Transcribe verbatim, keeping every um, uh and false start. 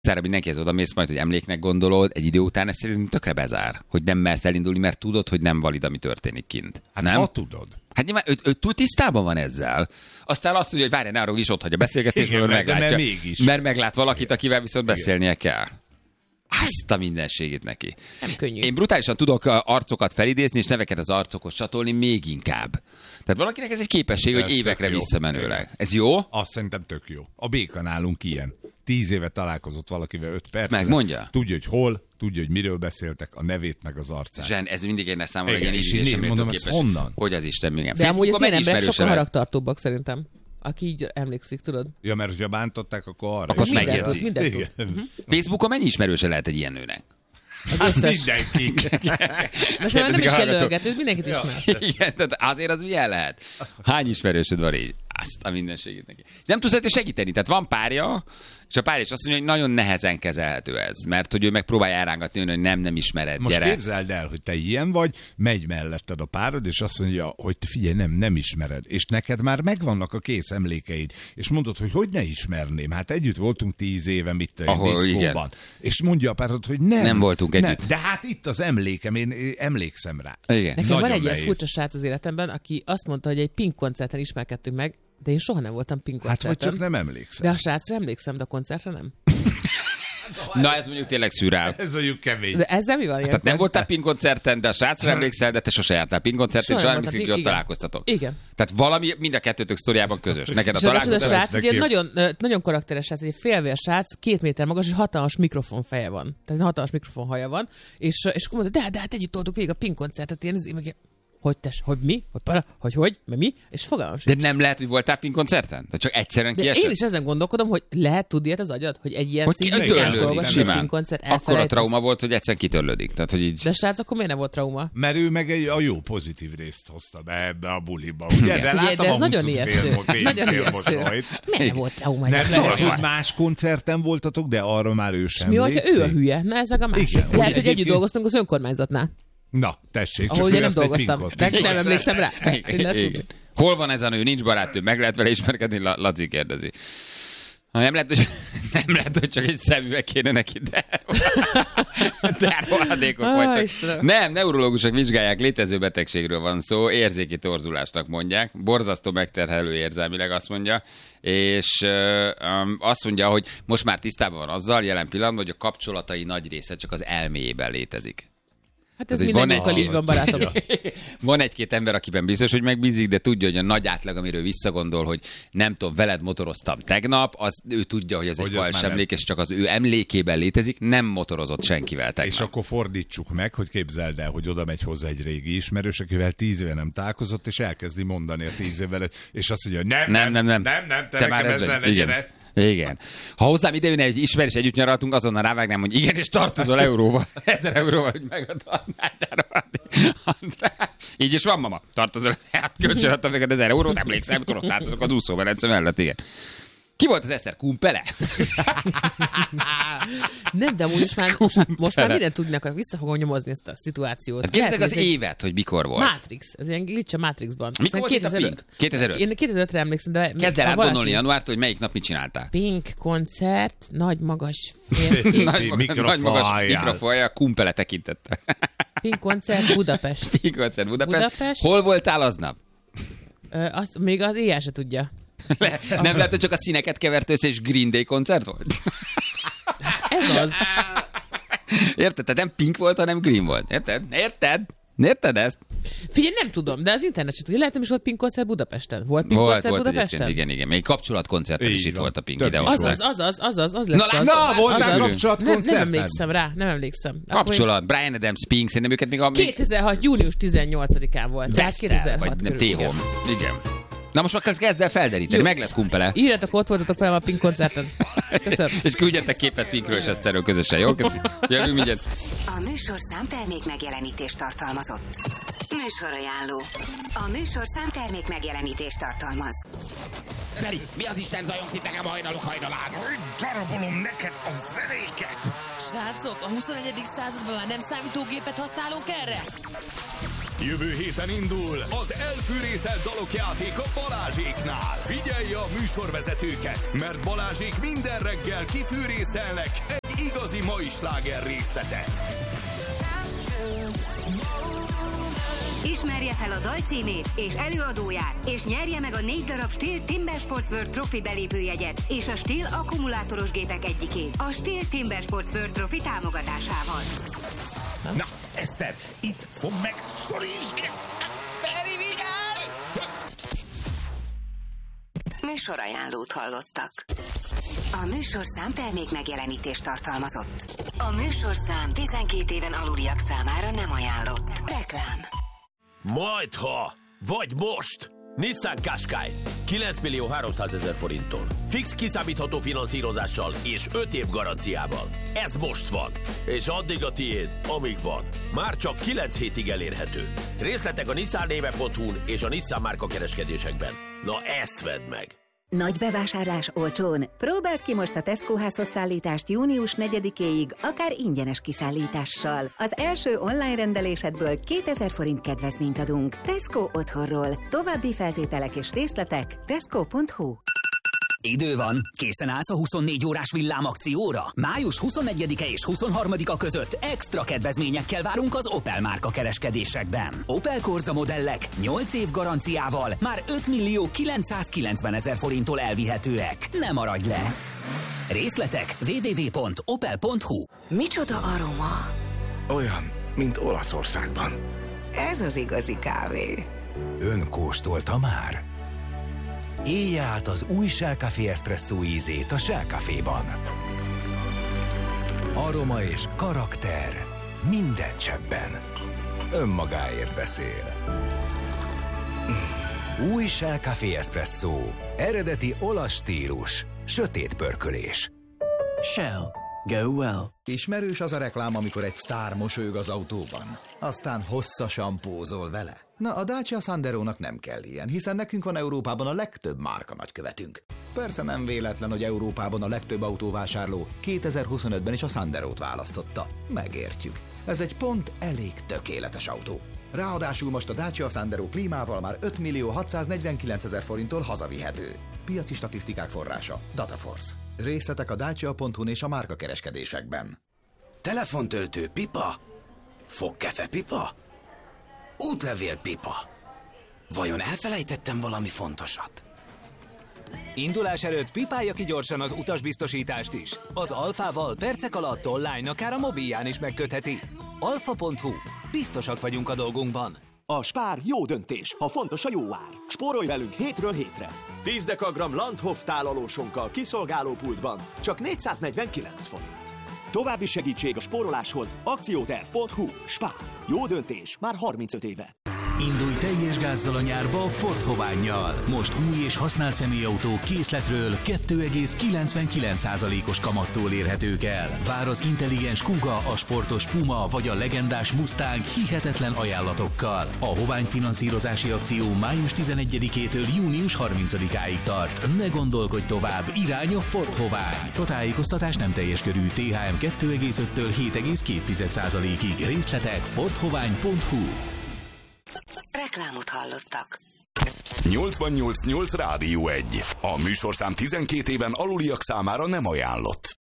Szára mindenkihez oda mész majd, hogy emléknek gondolod, egy idő után ezt szerintem tökre bezár, hogy nem mersz elindulni, mert tudod, hogy nem valid, ami történik kint. Hát nem? ha tudod. Hát nyilván ő, ő túl tisztában van ezzel. Aztán azt mondja, hogy várj, ne arról is ott hagyja a beszélgetésből, mert meglátja. Mert mégis. Mert meglát valakit, akivel viszont beszélnie kell. Azt a mindenségét neki. Nem könnyű. Én brutálisan tudok arcokat felidézni, és neveket az arcokhoz csatolni még inkább. Tehát valakinek ez egy képesség, hogy Ez évekre tök jó. visszamenőleg. Ez jó? Azt szerintem tök jó. A Béka nálunk ilyen. Tíz éve találkozott valakivel öt percre. Megmondja. Tudja, hogy hol, tudja, hogy miről beszéltek, a nevét meg az arcát. Zsen, ez mindig egy számomra egy Igen, ilyen és én ízlésem, mondom, méltó ezt képesség. honnan? Hogy az Isten, igen. De amúgy az Facebookon ilyen emberek ismerőse sokkal lehet. haragtartóbbak szerintem. Aki így emlékszik, tudod? Ja, mert hogyha bántották, akkor arra. Akkor azt is. Mindent megjegyzi. tud, mindent tud. Igen. Mhm. Facebookon mennyi ismerőse lehet egy ilyen nőnek? Az Hát összes. mindenki. Most már nem Kérdezik is a hallgatók. jelölgető, mindenkit ismer. Igen, tehát azért az milyen lehet? Hány ismerősöd van így? Azt a mindenségét neki. Nem tudsz rajta segíteni, tehát van párja, és a párja is azt mondja, hogy nagyon nehezen kezelhető ez, mert hogy ő megpróbálja elrángatni, hogy nem, nem ismered, Most gyere. képzeld el, hogy te ilyen vagy, megy melletted a párod, és azt mondja, hogy te figyelj, nem, nem ismered. És neked már megvannak a kész emlékeid. És mondod, hogy hogy ne ismerném. Hát együtt voltunk tíz éve, mit te, Ahol, diszkóban. És mondja a párod, hogy nem. Nem voltunk nem. együtt. De hát itt az emlékem, én én emlékszem rá. Igen. Nekem Nagyon van egy ilyen nehéz. furcsa srác az életemben, aki azt mondta, hogy egy Pink koncerten ismerkedtünk meg, de én soha nem voltam Pink Hát koncerten. vagy csak nem emlékszem. De a srácra emlékszem, de a koncertre nem. Na ez mondjuk tényleg szürál. Ez mondjuk kemény. De ezzel mi van ilyen? Tehát nem voltál Pink koncerten, de a srácra emlékszel, de te sose jártál Pink koncerten, és Soha arra nem emlékszik, voltam, hogy ott igen. találkoztatok. Igen. Tehát valami mind a kettőtök sztoriában közös. Neked a És ráadásul a találkozás... srác egy ilyen nagyon, ö, nagyon karakteres srác, egy félvér srác, két méter magas, és hatalmas mikrofon feje van. Tehát hatalmas mikrofon haja van. És, és akkor mondta, de, de hát együtt toltuk végig a Pink koncertet, ilyen, ilyen, ilyen hogy tes, hogy mi, hogy para, hogy hogy, mert mi, és fogalmam De sincs. nem lehet, hogy voltál Pink koncerten? De csak egyszerűen De kiesett? én is ezen gondolkodom, hogy lehet tudni ilyet az agyad, hogy egy ilyen Hogy szintű kitörlődik, dolgot, mint a simán. Pink koncert Akkor a elfelejtesz. trauma volt, hogy egyszer kitörlődik. Tehát, hogy így... De srác, akkor miért nem volt trauma? Mert ő meg egy, a jó pozitív részt hozta be ebbe a buliba. Ugye? De Figyelj, láttam de ez a nagyon huncut ijesztő. fél- fél- Nagyon fél ijesztő. mosolyt. Miért nem volt trauma? Nem Ez tudom, lehet. hogy más koncerten voltatok, de arra már ő sem Mi volt, ha emlékszik? ő a hülye? Na ez meg a másik. Igen, Lehet, hogy hogy együtt egyébként- dolgoztunk az önkormányzatnál. Na, tessék, csak Ahol ő ugye nem ezt egy dolgoztam. pinkot- De pinkot nem emlékszem rá. Igen, Én nem igen. tudom. Hol van ez a nő? Nincs barátnő. Meg lehet vele ismerkedni? La- Laci kérdezi. Ha nem lehet, hogy, nem lehet, hogy csak egy szemüveg kéne neki, de, de rohadékok Á, vagytok. Istenem. Nem, neurológusok vizsgálják, létező betegségről van szó, érzéki torzulásnak mondják, borzasztó megterhelő érzelmileg azt mondja, és ö, um, azt mondja, hogy most már tisztában van azzal, jelen pillanatban, hogy a kapcsolatai nagy része csak az elméjében létezik. Hát ez Ez így van mindenkivel egy- így van, barátom. Van egy-két ember, akiben biztos, hogy megbízik, de tudja, hogy a nagy átlag, amiről visszagondol, hogy nem tudom, veled motoroztam tegnap, az ő tudja, hogy ez Hogy egy az fals már nem. emlék, és csak az ő emlékében létezik, nem motorozott senkivel tegnap. És akkor fordítsuk meg, hogy képzeld el, hogy oda megy hozzá egy régi ismerős, akivel tíz éve nem találkozott, és elkezdi mondani a tíz évvel, és azt mondja, hogy nem, Nem, nem, nem. nem, nem, te, Te te már nekem ez ezzel vagy. ne Igen. gyere. Igen. Ha hozzám idejönne egy ismerős, együtt nyaraltunk, azonnal rávágnám, hogy igen, és tartozol euróval. Ezer euróval, hogy megadhatnád. Így is van, mama. Tartozol. Hát kölcsön adtam neked ezer eurót, emlékszem, akkor ott álltatok az úszóvelence mellett, igen. Ki volt az Eszter? Kumpele? Nem, de amúgy most már, most, most már mindent tudni akarok. Vissza fogom nyomozni ezt a szituációt. Hát képzeld Lehet, az hogy ez egy évet, hogy mikor volt. Matrix. Ez ilyen glitch a Matrixban. Mikor volt itt a Pink? kétezer-öt? Én kétezer-ötre emlékszem, de... Kezd el ha átgondolni valaki- januártól, hogy melyik nap mit csináltál. Pink koncert, nagy magas férfi. Nagy, magas, nagy magas Mikrofonjál. mikrofonja, kumpele tekintette. Pink koncert Budapest. Pink koncert Budapest. Budapest. Hol voltál aznap? Ö, azt még az éjjel se tudja. Le, nem lehet, hogy csak a színeket kevert össze, és Green Day koncert volt? Ez az. Érted? Tehát nem Pink volt, hanem Green volt. Érted? Érted? Érted ezt? Figyelj, nem tudom, de az internet se tudja. Lehet, nem is volt Pink koncert Budapesten. Volt Pink Volt, koncert volt Budapesten? egyébként, igen, igen. Még kapcsolatkoncerten is Így itt van. volt a Pink, Több ide is hozták. Az az, az az, az az, az lesz Na, az. na, Az voltál az. kapcsolatkoncerten? Nem, nem emlékszem rá, nem emlékszem. Akkor Kapcsolat, Brian Adams, Pink, szerintem őket még a... még- kétezer-hat. június tizennyolcadikán volt. Tehát Vesztel, kétezer-hat vagy körül. T-Home. Igen. Na most már kezd el felderíteni, Jó. meg lesz kumpele. Írjatok, ott voltatok velem a Pink koncerten. Köszönöm. És küldjetek képet Pinkről és Eszterről közösen, jó? Köszönöm. Jövünk mindjárt. A műsor számtermék megjelenítést tartalmazott. Műsorajánló. A műsor számtermék megjelenítést tartalmaz. Feri, mi az Isten zajongsz itt nekem hajnalok hajnalán? Darabolom neked a zenéket! Srácok, a huszonegyedik században már nem számítógépet használunk erre? Jövő héten indul az elfűrészelt dalok játéka Balázséknál. Figyelj a műsorvezetőket, mert Balázsék minden reggel kifűrészelnek egy igazi mai sláger részletet. Ismerje fel a dal címét és előadóját, és nyerje meg a négy darab Stihl Timber Sport World Trophy belépőjegyet és a Stihl akkumulátoros gépek egyikét a Stihl Timber Sport World Trophy támogatásával. Na, Eszter, itt fog meg, szorítsd! Feri, vigyázz! Műsorajánlót hallottak. A műsorszám termék megjelenítést tartalmazott. A műsorszám tizenkét éven aluliak számára nem ajánlott. Reklám. Majdha, vagy most! Nissan Qashqai kilenc millió háromszázezer forinttól. Fix kiszámítható finanszírozással és öt év garanciával. Ez most van. És addig a tiéd, amíg van. Már csak kilenc hétig elérhető. Részletek a nissan néve pont hu-n és a Nissan márka kereskedésekben. Na ezt vedd meg! Nagy bevásárlás olcsón. Próbáld ki most a Tesco házhoz szállítást június negyedikéig, akár ingyenes kiszállítással. Az első online rendelésedből kétezer forint kedvezményt adunk. Tesco otthonról. További feltételek és részletek tesco pont hu. Idő van, készen állsz a huszonnégy órás villámakcióra? május huszonnegyedike és huszonharmadika között extra kedvezményekkel várunk az Opel márka kereskedésekben. Opel Corsa modellek nyolc év garanciával már öt millió kilencszázkilencvenezer forinttól elvihetőek. Ne maradj le! Részletek double-u double-u double-u pont opel pont hu. Micsoda aroma! Olyan, mint Olaszországban. Ez az igazi kávé. Ön kóstolta már? Élje át az új Shell Café Espresso ízét a Shell Caféban. Aroma és karakter minden cseppben. Önmagáért beszél. Új Shell Café Espresso. Eredeti olasz stílus. Sötét pörkölés. Shell. Go well. Ismerős az a reklám, amikor egy sztár mosolyog az autóban, aztán hosszasan pózol vele. Na, a Dacia Sanderónak nem kell ilyen, hiszen nekünk van Európában a legtöbb márka nagykövetünk. Persze nem véletlen, hogy Európában a legtöbb autóvásárló kétezer-huszonötben is a Sanderót választotta. Megértjük. Ez egy pont elég tökéletes autó. Ráadásul most a Dacia Sandero klímával már öt millió hatszáznegyvenkilencezer forinttól hazavihető. Piaci statisztikák forrása. Dataforce. Részletek a dacia pont hu-n és a márka kereskedésekben. Telefontöltő pipa? Fogkefe pipa? Útlevél pipa? Vajon elfelejtettem valami fontosat? Indulás előtt pipálja ki gyorsan az utasbiztosítást is. Az Alfával percek alatt online, akár a mobilján is megkötheti. alfa pont hu. Biztosak vagyunk a dolgunkban. A Spár jó döntés, ha fontos a jó ár. Spórolj velünk hétről hétre. tíz dekagram Landhof tálalósonkkal kiszolgálópultban csak négyszáznegyvenkilenc forint. További segítség a spóroláshoz akcióterv pont hu. Spár. Jó döntés már harmincöt éve. Indulj teljes gázzal a nyárba Ford Hovánnyal. Most új és használt személyautók készletről kettő egész kilencvenkilenc százalékos kamattól érhetők el. Vár az intelligens Kuga, a sportos Puma vagy a legendás Mustang hihetetlen ajánlatokkal. A Hovány finanszírozási akció május tizenegyedikétől június harmincadikáig tart. Ne gondolkodj tovább, irány a Ford Hovány. A tájékoztatás nem teljes körű. té há em kettő egész öttől hét egész két százalékig. Részletek ford hovány pont hu. Reklámot hallottak. nyolcvannyolc nyolc Rádió egy. A műsorszám tizenkét éven aluliak számára nem ajánlott.